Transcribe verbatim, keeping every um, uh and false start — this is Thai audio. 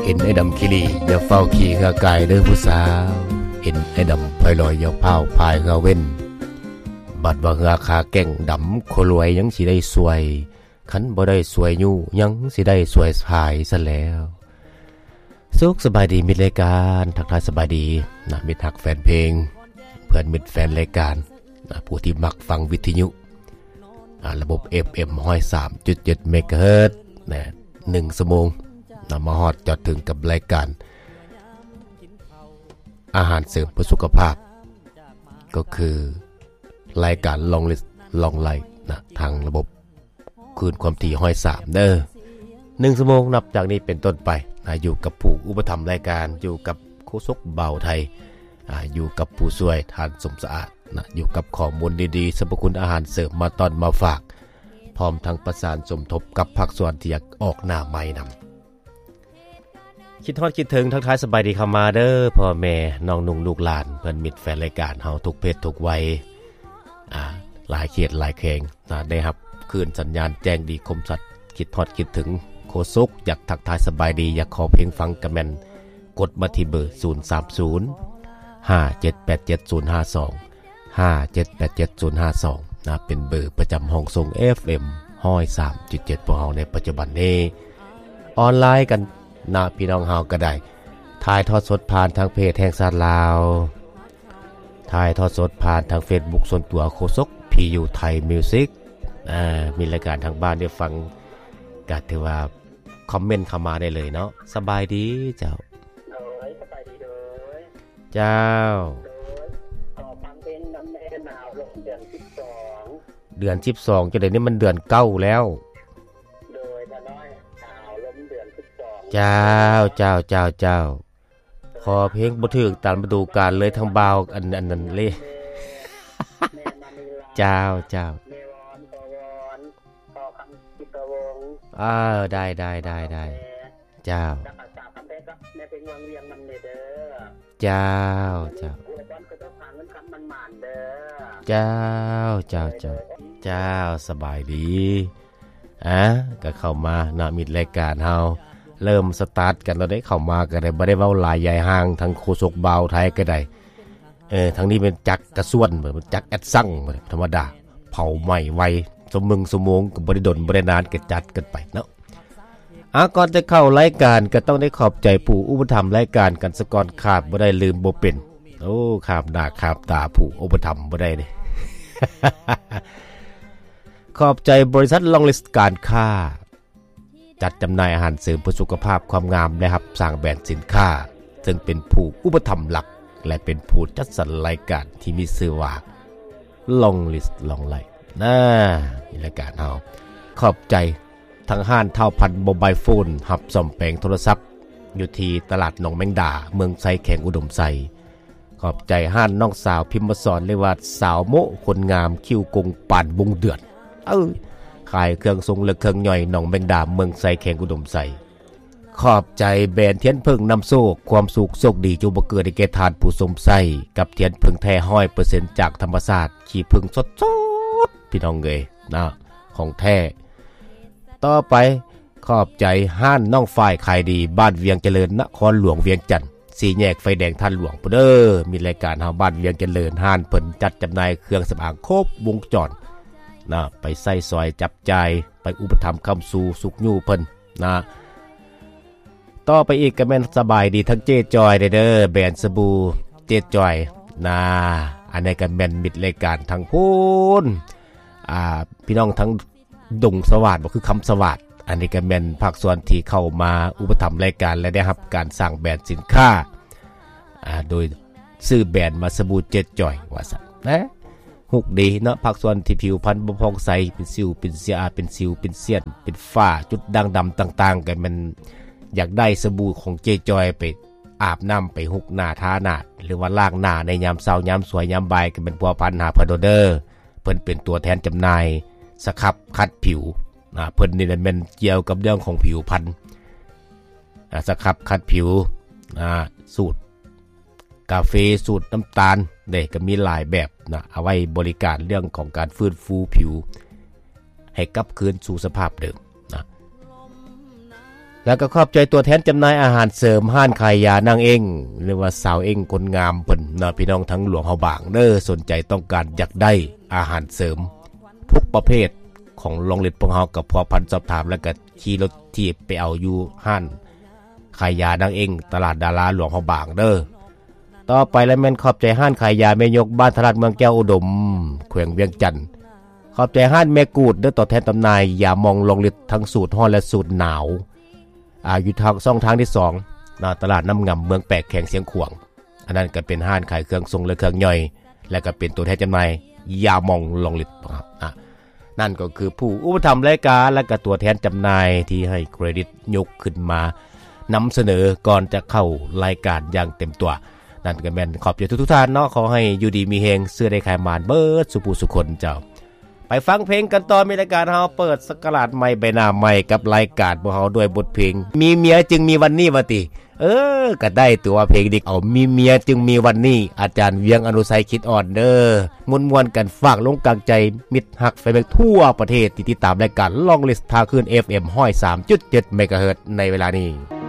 ห็นไอ้ดำขี้ลี่อย่าเฝ้าขี่เหือกายเด้อผู้สาวเห็นไอ้ดำพลอยลอยอย่าเผาพายเหือเว้นบัดว่าเหือขาแก่งดำโครวยยังสิได้สวยคันบ่ได้สวยอยู่ยังสิได้สวยพายซะแล้วสุขสบายดีมิตรรายการทักทายสบายดีนะมิตรฮักแฟนเพลงเพื่อนมิตรแฟนรายการนะผู้ที่มักฟังวิทยุระบบ เอฟ เอ็ม หนึ่งร้อยสามจุดเจ็ด เมกะเฮิรตซ์นะหนึ่งชั่วโมงนำมาฮอดจอดถึงกับรายการอาหารเสริมเพื่อสุขภาพก็คือรายการลองลิสลองไลน์นะทางระบบคืนความถี่หนึ่งร้อยสามเด้อหนึ่งชั่วโมงนับจากนี้เป็นต้นไปนะอยู่กับผู้อุปถัมภ์รายการอยู่กับโฆษกเบาไทยอ่าอยู่กับผู้ช่วยทานสมสะอาดนะอยู่กับข้อมูลดีๆสรรพคุณอาหารเสริมมาตอนมาฝากพร้อมทั้งประสานสมทบกับภาคส่วนที่อยากออกหน้าใหม่นำคิดฮอดคิดถึงทักทายสบายดีเข้ามาเด้อพ่อแม่น้องนุ่งลูกหลานเพื่อนมิตรแฟนรายการเฮาทุกเพศทุกวัยอ่าหลายเขตหลายแขงนะได้รับคืนสัญญาณแจ้งดีคมสัตว์คิดฮอดคิดถึงโคศกอยากทักทายสบายดีอยากขอเพลงฟังกระแมนกดมาที่เบอร์ศูนย์ สาม ศูนย์ ห้า เจ็ด แปด เจ็ด ศูนย์ ห้า สอง ห้า เจ็ด แปด เจ็ด ศูนย์ ห้า สองนะเป็นเบอร์ประจำห้องส่ง เอฟ เอ็ม หนึ่งร้อยสามจุดเจ็ด พวกเฮาในปัจจุบันนี้ออนไลน์กันนะพี่น้องเฮาก็ได้ถ่ายทอดสดผ่านทางเพจแห่งชาติลาวถ่ายทอดสดผ่านทาง Facebook ส่วนตัวโคศก พี ยู ไทยมิวสิกอ่ามีรายการทางบ้านได้ฟังก็ถือว่าคอมเมนต์เข้ามาได้เลยเนาะสบายดีเจ้าเอ้ยสบายดีเด้อเจ้าเด้อขอฟังเพลงน้ำแม่หนาวลงเดือนสิบสองเดือนสิบสองจังได๋นี่มันเดือนเก้าแล้วโดยถ้าน้อยหนาวลงเดือนสิบสองเจ้าเจ้าเจ้าเจ้าขอเพลงบ่ถึกตามฤดูกาลเลยทางบ่าวอันอันนั้นเลยเจ้าเจ้าอ่าได้ได้ได้ได้เจ้าเจ้าเจ้าเจ้าเจ้าเจ้าเจ้าสบายดีอ่ะก็เข้ามานะมิตรรายการเฮาเริ่มสตาร์ทกันเราได้เข้ามาก็ได้บ่ได้เว้าหลายใหญ่ห่างทั้งโคศกเบาไทยก็ได้เออทั้งนี้เป็นจักกระส่วนเหมือนจักแอดซังธรรมดาเผาไหม้ไวสมมึงสมงก็บ่ได้ดนบ่ได้นานก็จัดกันไปเนาะอ่ะก่อนจะเข้ารายการก็ต้องได้ขอบใจผู้อุปถัมภ์รายการกันซะก่อนขาดบ่ได้ลืมบ่เป็นโอ้ขาบหน้าขาบตาผู้อุปถัมภ์บ่ได้เด้ ขอบใจบริษัทลองลิสต์การค้าจัดจำหน่ายอาหารเสริมเพื่อสุขภาพความงามนะครับสร้างแบรนด์สินค้าซึ่งเป็นผู้อุปถัมภ์หลักและเป็นผู้จัดสรรรายการที่มีชื่อว่าลองลิสต์ลองไลน์นะมีรายการเฮาขอบใจทางห้านเท่าพันโมบายโฟนหับซ่อมแปลงโทรศัพท์อยู่ที่ตลาดหนองแมงดาเมืองไซแขงอุดมไซขอบใจห้านน้องสาวพิมพ์มาสอนเลยว่าสาวโมคนงามคิวกงปานวงเดือดเออขายเครื่องทรงและเครื่องย่อยหนองแมงดาเมืองไซแขงอุดมไซขอบใจแบรนด์เทียนเพิ่งนำโชคความสุขโชคดีจูบ่เกิดให้แก่ทานผู้สมไส้กับเทียนเพิ่งแท้ หนึ่งร้อยเปอร์เซ็นต์ จากธรรมชาติขี้เพิ่งสดๆพี่น้องเอ้ยนะของแท้ต่อไปขอบใจห้านน้องฝ่ายขายดีบ้านเวียงเจริญนครหลวงเวียงจันทน์สี่แยกไฟแดงท่านหลวงเด้อมีรายการเฮาบ้านเวียงเจริญห้านเพิ่นจัดจำหน่ายเครื่องสำอางครบวงจรนะไปใส่ซอยจับจ่ายไปอุปถัมภ์คำสู่สุขยู่เพิ่นนะต่อไปอีกก็แม่นสบายดีทั้งเจ๊จอยเด้อแบรนด์สบู่เจ๊จอยนะอันนี้ก็แม่นมิตรรายการทั้งพูนอ่าพี่น้องทั้งดงสวัสดิ์บ่คือคำสวัสดิ์อันนี้ก็แม่นภาคส่วนที่เข้ามาอุปถัมภ์รายการและได้รับการสร้างแบรนด์สินค้าอ่าโดยซื้อแบรนด์มาสบู่เจ๊จอยว่าซั่นนะฮุกดีเนาะภาคส่วนที่ผิวพรรณบ่ผ่องใสเป็นสิวเป็นเสียอาเป็นสิวเป็นเสี้ยนเป็นฝ้าจุดด่างดำต่างๆก็มันอยากได้สบู่ของเจ๊จอยไปอาบน้ำไปฮุกหน้าทาหน้าหรือว่าล้างหน้าในยามเช้ายามสวยยามบ่ายก็เป็นพัวพันหาเพิ่นเด้อเพิ่นเป็นตัวแทนจำหน่ายสครับคัดผิวนะเพิ่นนี่แม่นเกี่ยวกับเรื่องของผิวพรรณอ่าสครับคัดผิวอ่าสูตรกาแฟสูตรน้ำตาลเด้ก็มีหลายแบบนะเอาไว้บริการเรื่องของการฟื้นฟูผิวให้กลับคืนสู่สภาพเดิมนะแล้วก็ขอบใจตัวแทนจำหน่ายอาหารเสริมห้านขายยานางเองหรือว่าสาวเองคนงามเพิ่นเนาะพี่น้องทั้งหลวงเฮาบางเด้อสนใจต้องการอยากได้อาหารเสริมทุกประเภทของโรงเรียนพวกเฮากับพอพันสอบถามแล้วก็ขี่รถทีบไปเอาอยู่ห้านขายยานางเองตลาดดาราหลวงเฮาบางเด้อต่อไปแล้วแม่นขอบใจห้านขายยาแม่ยกบ้านตลาดเมืองแก้วอุดมแขวงเวียงจันทน์ขอบใจห้านแม่กูดเด้อต่อแทนตำนายยามองโรงเรียนทั้งสูตรฮ้อนและสูตรหนาวอ่าอยู่ทางช่องทางที่สองณตลาดน้ำงำเมืองแปกแข่งเสียงขวางอันนั้นก็เป็นห้านขายเครื่องทรงและเครื่องย่อยและก็เป็นตัวแทนจำหน่ายยามองโรงเรียนครับอ่ะนั่นก็คือผู้อุปถัมภ์รายการและก็ตัวแทนจำหน่ายที่ให้เครดิตยกขึ้นมานำเสนอก่อนจะเข้ารายการอย่างเต็มตัวนั่นก็แม่นขอบใจทุกๆท่านเนาะขอให้อยู่ดีมีเฮงเสื้อได้ขายมานเบิดสุภูสุคนเจ้าไปฟังเพลงกันต่อมีรายการเฮาเปิดสกราชใหม่ใบหน้าใหม่กับรายการพวกเฮาด้วยบทเพลงมีเมียจึงมีวันนี้ว่าติเออก็ได้ตัวเพลงดิเอามีเมียจึงมีวันนี้อาจารย์เวียงอนุไสคิดอ่อนเด้อม่วนๆกันฝากลงกลางใจมิตรฮักแฟนเพลงทั่วประเทศที่ติดตามรายการลองลิสต์ทางคลื่น เอฟ เอ็ม หนึ่งร้อยสามจุดเจ็ด เมกะเฮิรตซ์ในเวลานี้